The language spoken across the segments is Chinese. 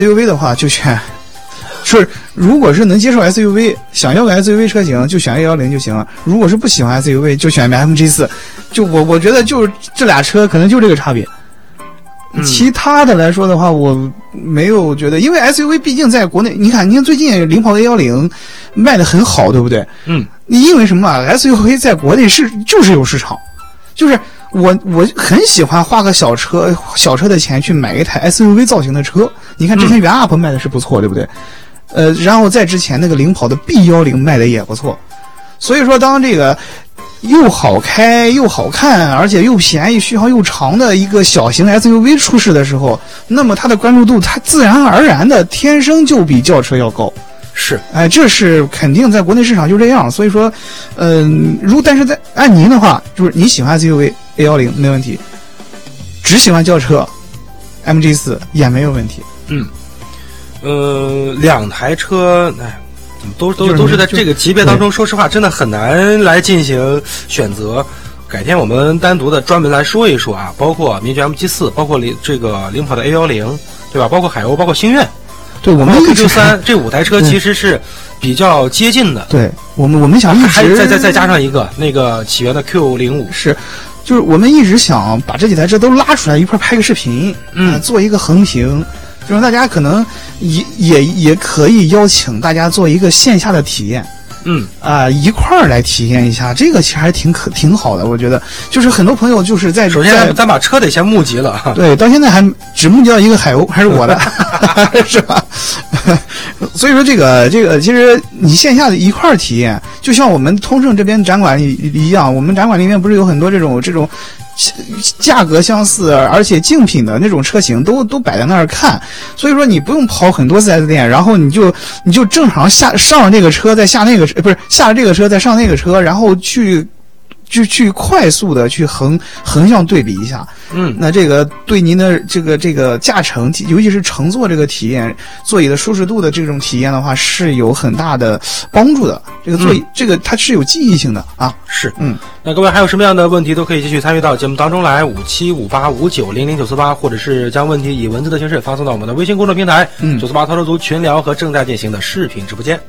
SUV 的话就选，是如果是能接受 SUV， 想要个 SUV 车型就选 A10就行了。如果是不喜欢 SUV 就选 MG4。就我觉得就这俩车可能就这个差别。其他的来说的话，我没有觉得，因为 SUV 毕竟在国内，你看最近领跑 A10卖的很好，对不对？因为什么啊 ？SUV 在国内就是有市场，就是我很喜欢花个小车的钱去买一台 SUV 造型的车。你看之前元 UP 卖的是不错，对不对？然后在之前那个领跑的 B10卖的也不错，所以说当这个又好开又好看，而且又便宜、续航又长的一个小型 SUV 出世的时候，那么它的关注度它自然而然的天生就比轿车要高。 是， 这是肯定在国内市场就这样。所以说，但是在按您的话，就是你喜欢 SUV A10没问题，只喜欢轿车 MG4 也没有问题。 两台车，都是在这个级别当中，说实话，真的很难来进行选择。改天我们单独的专门来说一说啊，包括名爵 MG4， 包括这个领跑的 A10， 对吧？包括海鸥，包括星愿， 对，我们 Q3这5台车其实是比较接近的。 对，我们想一直再加上一个那个起源的 Q05， 是。就是我们一直想把这几台车都拉出来一块拍个视频，做一个横屏，就让大家可能也可以邀请大家做一个线下的体验，一块儿来体验一下，这个其实还挺好的，我觉得。就是很多朋友就是首先咱把车得先募集了， 对，到现在还只募集到一个海鸥，还是我的，是吧？所以说这个其实你线下的一块儿体验，就像我们通胜这边展馆一样，我们展馆里面不是有很多这种价格相似而且竞品的那种车型都摆在那儿看，所以说你不用跑很多 4S 店，然后你就正常上了这个车再下那个不是下了这个车再上那个车，然后去快速的去横向对比一下。那这个对您的这个驾乘，尤其是乘坐这个体验，座椅的舒适度的这种体验的话，是有很大的帮助的。这个座椅，这个它是有记忆性的啊。 是，那各位还有什么样的问题都可以继续参与到节目当中来，575859000948，或者是将问题以文字的形式发送到我们的微信公众平台948操车族群聊和正在进行的视频直播间。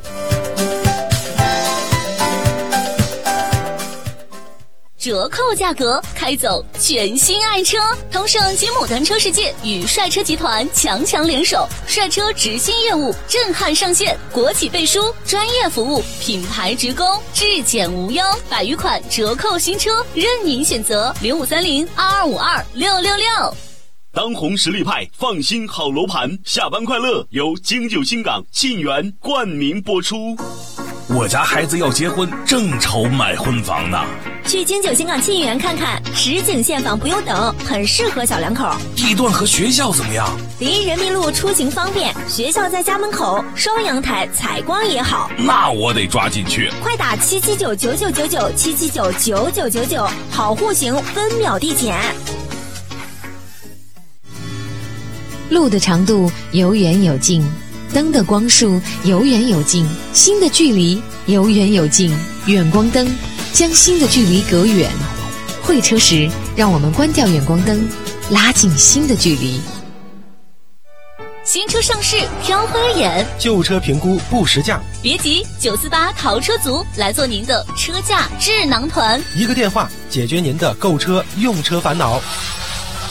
折扣价格，开走全新爱车！通胜金牡丹车世界与帅车集团强联手，帅车直新业务震撼上线，国企背书，专业服务，品牌直供，质检无忧，100余款折扣新车任您选择，053022526666。 当红实力派，放心好楼盘，下班快乐由京九新港沁园冠名播出。 我家孩子要结婚，正愁买婚房呢。 去京九新港沁园看看，实景现房不用等，很适合小两口。 地段和学校怎么样？ 离人民路出行方便，学校在家门口，双阳台，采光也好。 那我得抓紧去， 快打779999977799999，好户型，分秒递减。 路的长度有远有近，灯的光束有远有近，心的距离有远有近。远光灯将心的距离隔远，会车时让我们关掉远光灯，拉近心的距离。 新车上市挑花眼， 旧车评估不实价， 别急，948淘车族来做您的车价智囊团， 一个电话解决您的购车用车烦恼。